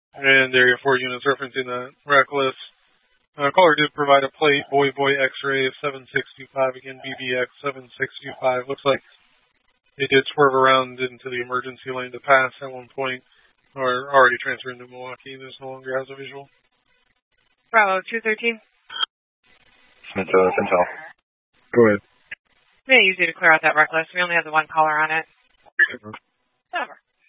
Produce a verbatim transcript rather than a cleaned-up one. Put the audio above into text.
And area four units referencing that reckless. Uh, caller did provide a plate, Boy Boy X-ray seven six two five, again B B X seven six two five. Looks like they did swerve around into the emergency lane to pass at one point, or already transferred into Milwaukee. This no longer has a visual. Bravo, two thirteen. Smith, uh, Centel. Go ahead. Yeah, use you to clear out that reckless. We only have the one caller on it. Over. Over.